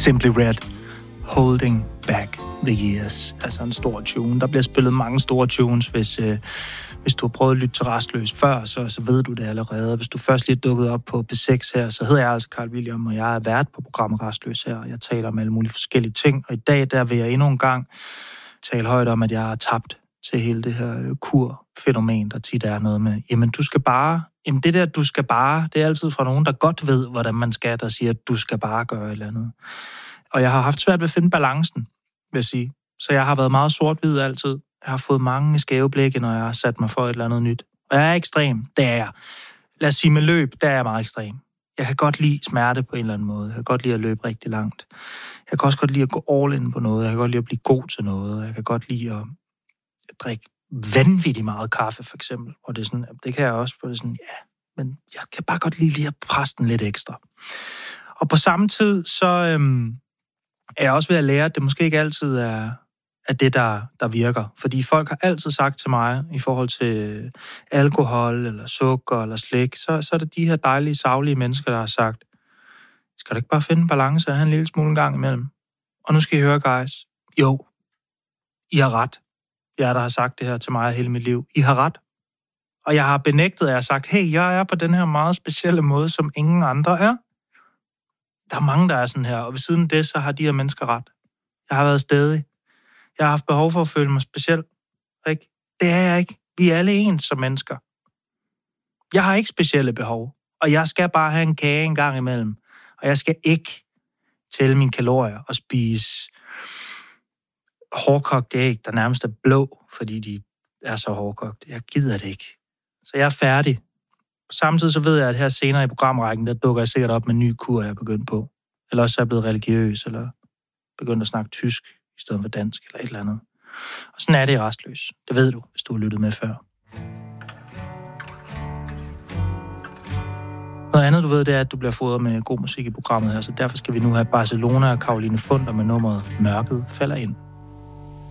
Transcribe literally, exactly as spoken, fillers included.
Simply Red, Holding Back the Years. Altså en stor tune. Der bliver spillet mange store tunes, hvis, øh, hvis du har prøvet at lytte til Rastløs før, så, så ved du det allerede. Hvis du først lige er dukket op på P seks her, så hedder jeg altså Carl William, og jeg er vært på programmet Rastløs her, og jeg taler om alle mulige forskellige ting. Og i dag, der vil jeg endnu en gang tale højt om, at jeg har tabt til hele det her kur-fænomen, der tit er noget med, jamen du skal bare, jamen det der, du skal bare, det er altid fra nogen, der godt ved, hvordan man skal, der siger, at du skal bare gøre et eller andet. Og jeg har haft svært ved at finde balancen, vil jeg sige. Så jeg har været meget sort-hvid altid. Jeg har fået mange skæve blikke, når jeg har sat mig for et eller andet nyt. Og jeg er ekstrem, det er jeg. Lad os sige med løb, der er jeg meget ekstrem. Jeg kan godt lide smerte på en eller anden måde. Jeg kan godt lide at løbe rigtig langt. Jeg kan også godt lide at gå all in på noget. Jeg kan godt lide at blive god til noget. Jeg kan godt lide at drikke vanvittigt meget kaffe, for eksempel. Og det er sådan, det kan jeg også, på det sådan, ja, men jeg kan bare godt lide lige at presse den lidt ekstra. Og på samme tid, så øhm, er jeg også ved at lære, at det måske ikke altid er, er det, der, der virker. Fordi folk har altid sagt til mig, i forhold til alkohol, eller sukker, eller slik, så, så er det de her dejlige, saglige mennesker, der har sagt, skal du ikke bare finde en balance og have en lille smule en gang imellem? Og nu skal I høre, guys. Jo, I har ret. Jeg der har sagt det her til mig hele mit liv. I har ret. Og jeg har benægtet, at jeg har sagt, hey, jeg er på den her meget specielle måde, som ingen andre er. Der er mange, der er sådan her, og ved siden af det, så har de her mennesker ret. Jeg har været stædig. Jeg har haft behov for at føle mig speciel. Ikke? Det er jeg ikke. Vi er alle ens som mennesker. Jeg har ikke specielle behov, og jeg skal bare have en kage en gang imellem. Og jeg skal ikke tælle mine kalorier og spise hårdkogt æg, der nærmest er blå, fordi de er så hårdkogt. Jeg gider det ikke. Så jeg er færdig. Samtidig så ved jeg, at her senere i programrækken, der dukker jeg sikkert op med en ny kur, jeg er begyndt på. Eller også er jeg blevet religiøs, eller begyndt at snakke tysk i stedet for dansk, eller et eller andet. Og sådan er det i Rastløs. Det ved du, hvis du har lyttet med før. Noget andet, du ved, det er, at du bliver fodret med god musik i programmet her, så derfor skal vi nu have Barcelona og Caroline Funder med nummeret Mørket falder ind.